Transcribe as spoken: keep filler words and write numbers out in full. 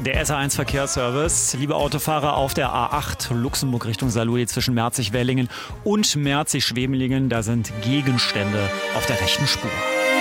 Der S A eins Verkehrsservice. Liebe Autofahrer auf der A acht Luxemburg Richtung Saarlouis zwischen Merzig-Wellingen und Merzig-Schwemelingen, da sind Gegenstände auf der rechten Spur.